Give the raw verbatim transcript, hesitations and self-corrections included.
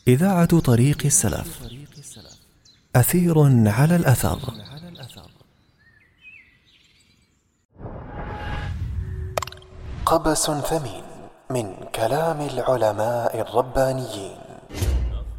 إذاعة طريق السلف. أثير على الأثر. قبس ثمين من كلام العلماء الربانيين.